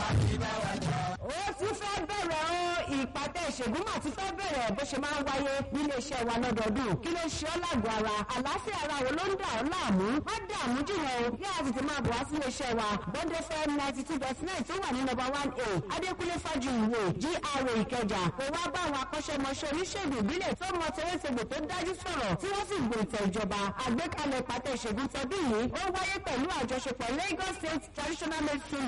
ó ti fẹ́ bẹ̀rẹ̀ o ìpàtẹ ìṣègùn mà ti fẹ́ bẹ̀rẹ̀ bó ṣe máa ń wáyé nílé iṣẹ́ wa lọ́dọọdún kí ló ṣe ọ́ lágọ̀ọ́ ara àlàáfíà ara wo ló ń dà ọ́ láàmú má dààmú jìnnà o kí a tètè máa bọ̀ wá sílé iṣẹ́ wa bọ́ndé fm 92.9 tó wà ní nọ́mbà 1A adékúnlé fájuyìwé GRA ìkẹjà kò wá bá àwọn akọ́ṣẹ́mọṣẹ́ oníṣègùn ìbílẹ̀ tó mọ tẹrẹsẹgbò tó dájú sọ̀rọ̀ tí wọ́n sì gbòòtẹ̀ ìjọba àgbékalẹ̀ ìpàtẹ ìṣègùn tọdún yìí ó wáyé pẹ̀lú àjọṣepọ̀ Lagos State Traditional Medicine